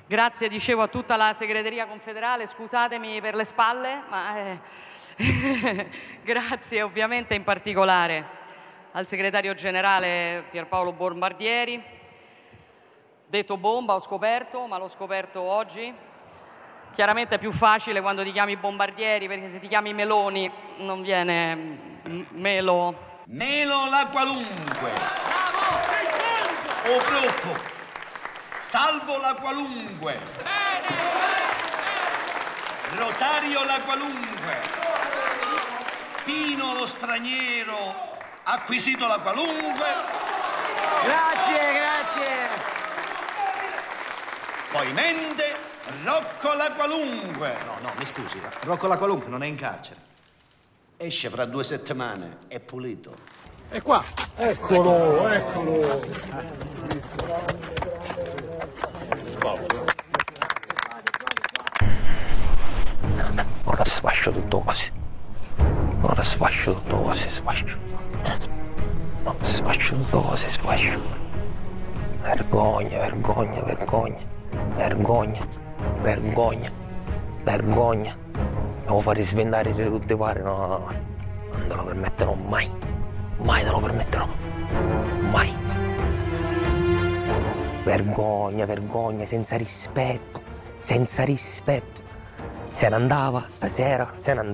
Grazie, dicevo, a tutta la segreteria confederale, scusatemi per le spalle, ma grazie ovviamente in particolare al segretario generale Pierpaolo Bombardieri. Detto bomba ho scoperto, ma l'ho scoperto oggi. Chiaramente è più facile quando ti chiami Bombardieri, perché se ti chiami Meloni non viene Melo. Melo la qualunque. O Brocco. Salvo la qualunque. Rosario la qualunque. Pino lo straniero. Acquisito la qualunque. Grazie. Poi Mende, Rocco la qualunque. No, mi scusi, Rocco la qualunque non è in carcere. Esce fra 2 settimane, è pulito. È qua. Eccolo. Ora sfascio tutto quasi. Sfascio. Vergogna. Devo fare sventare tutte pare, no. Non te lo permetterò mai. Mai te lo permetterò. Mai. Vergogna, senza rispetto. Se ne andava stasera,